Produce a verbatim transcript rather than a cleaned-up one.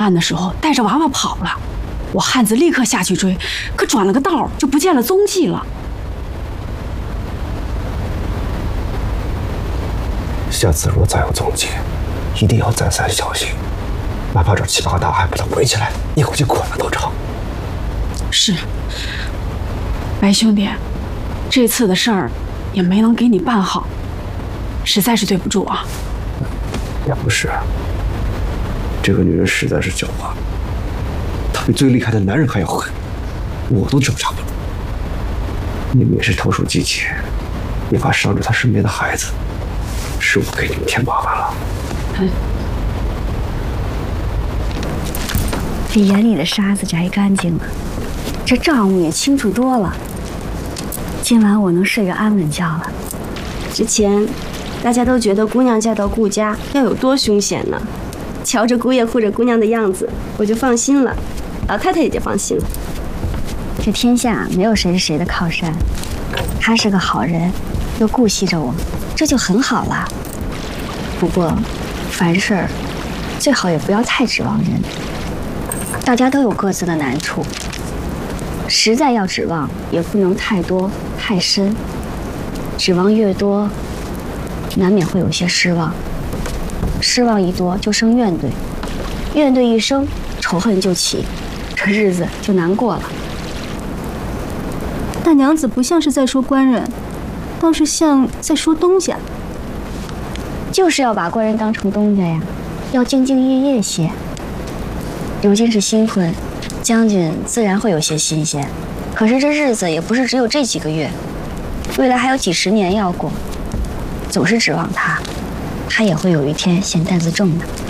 案的时候带着娃娃跑了，我汉子立刻下去追，可转了个道就不见了踪迹了。 下次若再有踪迹，一定要再三小心，哪怕这七八个大汉把他围起来，一口气捆了都成。 是，白兄弟，这次的事儿也没能给你办好，实在是对不住啊。 也不是，这个女人实在是狡猾，她比最厉害的男人还要狠，我都侦查不了。你们也是投鼠忌器，也怕伤着她身边的孩子，是我给你们添麻烦了。 嗯， 比眼里的沙子摘干净了，这账目也清楚多了。今晚我能睡个安稳觉了。 之前大家都觉得姑娘嫁到顾家要有多凶险呢，瞧着姑爷护着姑娘的样子，我就放心了，老太太也就放心了。 这天下没有谁是谁的靠山，他是个好人，又顾惜着我，这就很好了。不过，凡事儿最好也不要太指望人，大家都有各自的难处，实在要指望，也不能太多太深，指望越多，难免会有些失望，失望一多就生怨怼，怨怼一生，仇恨就起，这日子就难过了。 大娘子不像是在说官人，倒是像在说东家。 就是要把官人当成东家呀，要兢兢业业些。如今是新婚，将军自然会有些新鲜，可是这日子也不是只有这几个月，未来还有几十年要过，总是指望他，他也会有一天嫌担子重的。